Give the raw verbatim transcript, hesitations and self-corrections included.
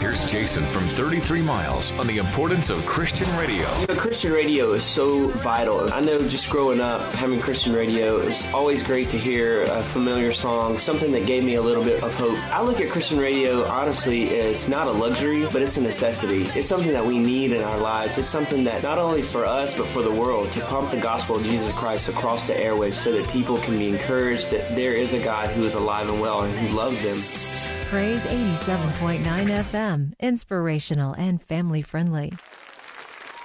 Here's Jason from thirty-three miles on the importance of Christian radio. You know, Christian radio is so vital. I know just growing up, having Christian radio, it was always great to hear a familiar song, something that gave me a little bit of hope. I look at Christian radio, honestly, as not a luxury, but it's a necessity. It's something that we need in our lives. It's something that not only for us, but for the world, to pump the gospel of Jesus Christ across the airwaves so that people can be encouraged that there is a God who is alive and well and who loves them. Praise eighty-seven point nine F M, inspirational and family friendly.